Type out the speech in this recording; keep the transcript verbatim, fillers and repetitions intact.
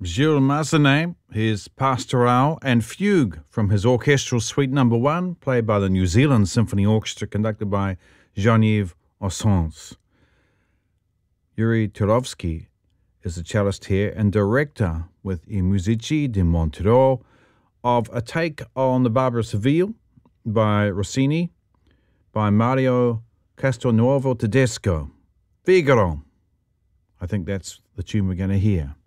Jules Massenet, his Pastoral and Fugue from his Orchestral Suite Number One, played by the New Zealand Symphony Orchestra, conducted by Geneviève Ossens. Yuri Turovsky is the cellist here and director with I Musici di Montreal of a take on the Barber of Seville by Rossini by Mario Castelnuovo Tedesco. Figaro. I think that's the tune we're going to hear.